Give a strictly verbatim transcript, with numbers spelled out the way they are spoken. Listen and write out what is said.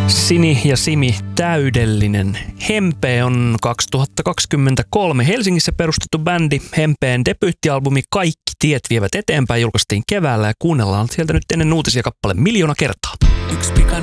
Sini ja Simi, täydellinen. Hempe on kaksituhattakaksikymmentäkolme Helsingissä perustettu bändi. Hempeen debyyttialbumi Kaikki tiet vievät eteenpäin julkaistiin keväällä ja kuunnellaan sieltä nyt ennen uutisia kappale miljoona kertaa. Yksi pikainen